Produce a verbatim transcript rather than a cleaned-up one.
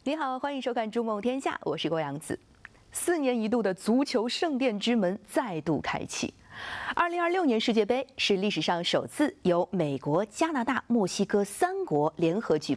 你好，欢迎收看《筑梦天下》，我是郭阳子。四年一度的足球圣殿之门再度开启。二零二六年世界杯是历史上首次由美国、加拿大、墨西哥三国联合举